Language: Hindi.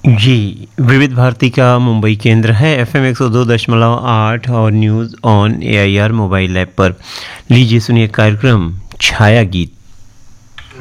जी, विविध भारती का मुंबई केंद्र है एफएम 102.8 और news on AIR mobile app पर। लीजिए सुनिए कार्यक्रम छाया गीत।